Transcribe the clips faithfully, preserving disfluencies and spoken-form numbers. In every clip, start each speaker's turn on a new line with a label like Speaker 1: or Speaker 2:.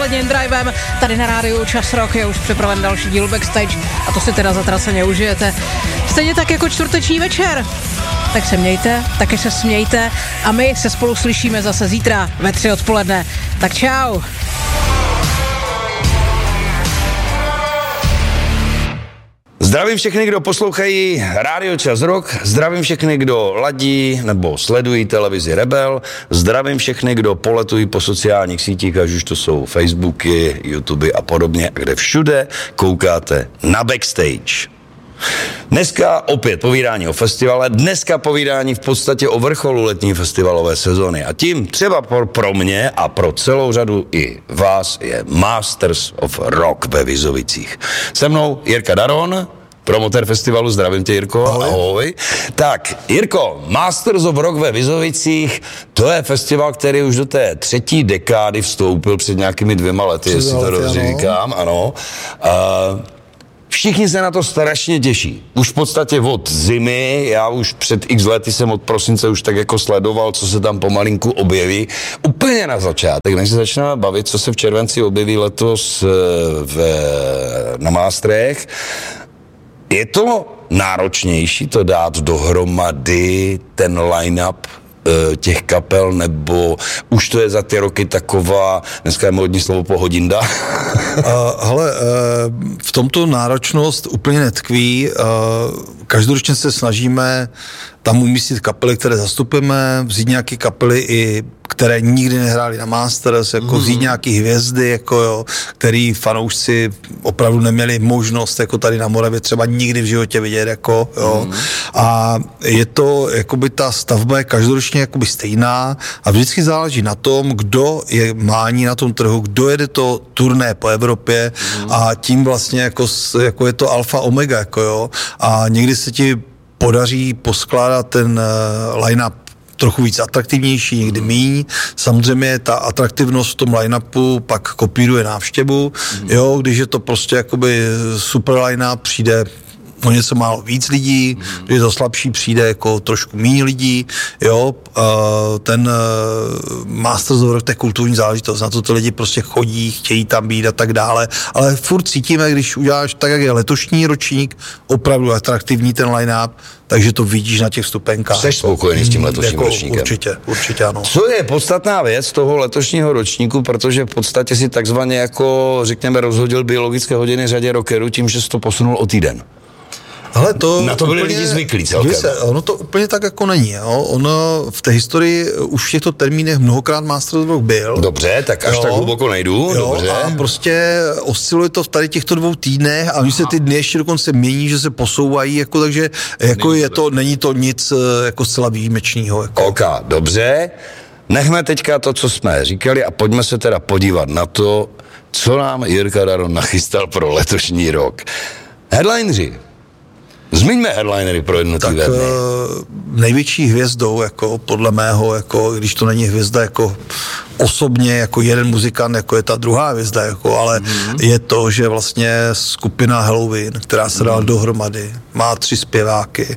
Speaker 1: odpoledním drivem. Tady na rádiu Čas Rock je už připraven další díl Backstage a to si teda zatraceně užijete. Stejně tak jako čtvrteční večer. Tak se mějte, taky se smějte a my se spolu slyšíme zase zítra ve tři odpoledne. Tak čau.
Speaker 2: Zdravím všechny, kdo poslouchají Rádio Čas Rock, zdravím všechny, kdo ladí nebo sledují televizi Rebel, zdravím všechny, kdo poletují po sociálních sítích, ať už to jsou Facebooky, YouTube a podobně, kde všude koukáte na Backstage. Dneska opět povídání o festivale, dneska povídání v podstatě o vrcholu letní festivalové sezony a tím třeba pro, pro mě a pro celou řadu i vás je Masters of Rock ve Vizovicích. Se mnou Jirka Daron, promotér festivalu, zdravím tě, Jirko.
Speaker 3: Ahoj.
Speaker 2: Ahoj. Tak, Jirko, Masters of Rock ve Vizovicích, to je festival, který už do té třetí dekády vstoupil před nějakými dvěma lety, jestli to dobře říkám, ano. Uh, Všichni se na to strašně těší. Už v podstatě od zimy, já už před x lety jsem od prosince už tak jako sledoval, co se tam pomalinku objeví. Úplně na začátek, než se začneme bavit, co se v červenci objeví letos v, na Mástrech. Je to náročnější to dát dohromady ten line-up těch kapel, nebo už to je za ty roky taková, dneska je módní slovo pohodinda?
Speaker 3: uh, hele, uh, v tomto náročnost úplně netkví. Uh, každoročně se snažíme tam umístit kapely, které zastupujeme, vzít nějaké kapely, i které nikdy nehrály na Masters, jako mm. vzít nějaký hvězdy, jako jo, který fanoušci opravdu neměli možnost, jako tady na Moravě třeba nikdy v životě vidět, jako jo. Mm. A je to, jakoby ta stavba je každoročně jakoby stejná a vždycky záleží na tom, kdo je mání na tom trhu, kdo jede to turné po Evropě mm. a tím vlastně jako, jako je to alfa omega, jako jo. A někdy se ti podaří poskládat ten uh, line-up trochu víc atraktivnější, někdy míň. Samozřejmě ta atraktivnost v tom line-upu pak kopíruje návštěvu. Mm. Jo, když je to prostě jakoby super line-up, přijde o něco málo víc lidí, mm. když je to slabší, přijde jako trošku méně lidí, jo, uh, ten uh, Masters of Rock, to je kulturní záležitost, na to ty lidi prostě chodí, chtějí tam být a tak dále, ale furt cítíme, když uděláš tak, jak je letošní ročník, opravdu atraktivní ten line-up, takže to vidíš na těch vstupenkách.
Speaker 2: Jsi spokojený s tím letošním jako ročníkem?
Speaker 3: Určitě, určitě ano.
Speaker 2: Co je podstatná věc toho letošního ročníku, protože v podstatě si takzvaně jako, řekněme, rozhodil biologické hodiny řadě rockerů tím, že jsi to posunul o týden.
Speaker 3: Ale to
Speaker 2: na to byli
Speaker 3: úplně,
Speaker 2: lidi zvyklí celkem.
Speaker 3: Se, ono to úplně tak jako není. Jo? Ono v té historii už v těchto termínech mnohokrát Masters of Rock byl.
Speaker 2: Dobře, tak až jo. tak hluboko nejdu.
Speaker 3: Jo,
Speaker 2: dobře.
Speaker 3: A prostě osciluje to v tady těchto dvou týdnech a oni se ty dny ještě dokonce mění, že se posouvají, jako, takže jako není, je to, není to nic jako zcela výjimečného. Jako.
Speaker 2: OK, dobře. Nechme teďka to, co jsme říkali a pojďme se teda podívat na to, co nám Jirka Daron nachystal pro letošní rok. Headlineři. Zmiňme headlinery pro jednotlivé dny.
Speaker 3: Tak největší hvězdou, jako podle mého, jako, když to není hvězda jako osobně, jako jeden muzikant, jako je ta druhá hvězda, jako, ale mm-hmm. je to, že vlastně skupina Halloween, která se dala mm-hmm. dohromady, má tři zpěváky.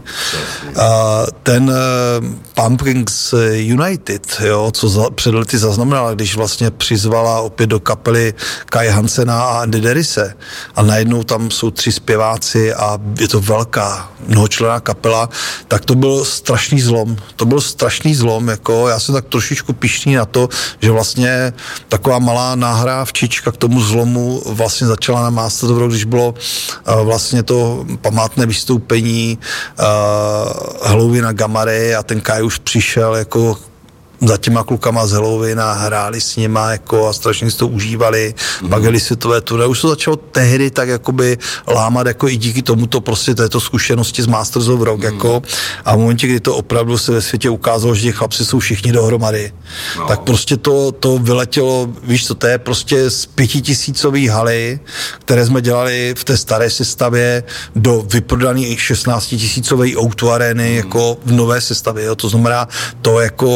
Speaker 3: A ten uh, Pumpkins United, jo, co za, před lety zaznamenala, když vlastně přizvala opět do kapely Kai Hansena a Andy Derise a najednou tam jsou tři zpěváci a je to velká mnohočlenná kapela, tak to byl strašný zlom. To byl strašný zlom, jako já jsem tak trošičku pyšný na to, že vlastně taková malá náhrávčička k tomu zlomu vlastně začala na Masters of Rock, když bylo uh, vlastně to památné vystoupení uh, Halloweena Gamary a ten Kai už přišel jako za těma klukama z Halloween a hráli s nima jako a strašně si to užívali, mm. pak jeli světové turné. Už to začalo tehdy tak jakoby lámat jako i díky tomuto prostě této zkušenosti z Masters of Rock mm. jako a v momentě, kdy to opravdu se ve světě ukázalo, že ti chlapci jsou všichni dohromady, no. tak prostě to, to vyletělo, víš co, to je prostě z pětitisícový haly, které jsme dělali v té staré sestavě do vyprodaný šestnáctitisícové ó dva arény mm. jako v nové sestavě, jo. To znamená, to jako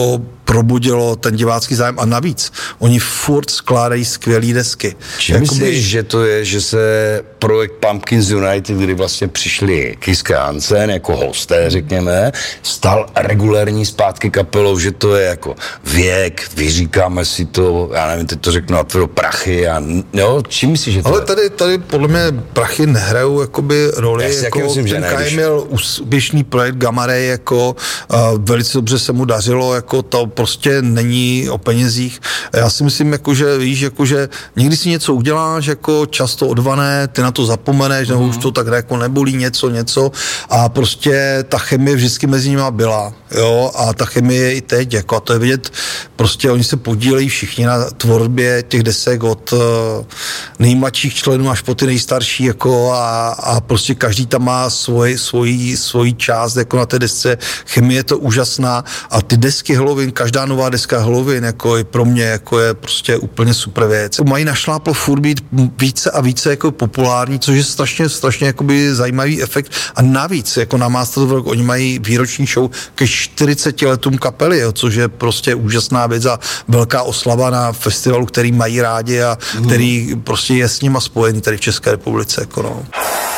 Speaker 3: probudilo ten divácký zájem a navíc oni furt skládají skvělý desky.
Speaker 2: Čím myslíš, že to je, že se projekt Pumpkins United, kdy vlastně přišli Kiss Hansen jako hosté, řekněme, stal regulérní zpátky kapelou, že to je jako věk, vyříkáme si to, já nevím, teď to řeknu, natvrdo prachy a jo, čím myslíš, že to
Speaker 3: Ale
Speaker 2: je?
Speaker 3: tady, tady podle mě prachy nehrajou jakoby roli,
Speaker 2: Já
Speaker 3: jako
Speaker 2: myslím,
Speaker 3: ten
Speaker 2: ne,
Speaker 3: Kai
Speaker 2: když...
Speaker 3: měl úspěšný projekt Gamma Ray, jako uh, velice dobře se mu dařilo, jako to prostě není o penězích. Já si myslím, jako, že víš, jako, že někdy si něco uděláš, jako často odvané, ty na to zapomeneš, nebo mm. už to tak jako nebolí něco, něco a prostě ta chemie vždycky mezi nimi byla, jo, a ta chemie je i teď, jako a to je vidět, prostě oni se podílejí všichni na tvorbě těch desek od uh, nejmladších členů až po ty nejstarší, jako a, a prostě každý tam má svoji, svoji, svoji část, jako na té desce, chemie je to úžasná a ty desky Halloween, každá nová deska Halloween, jako i pro mě, jako je prostě úplně super věc. Mají našláplo furt být více a více jako populární, což je strašně, strašně jakoby zajímavý efekt a navíc, jako na Masters of Rock, oni mají výroční show ke čtyřiceti letům kapely, jo, což je prostě úžasná věc a velká oslava na festivalu, který mají rádi a mm. který prostě je s nima spojený tady v České republice, jako no.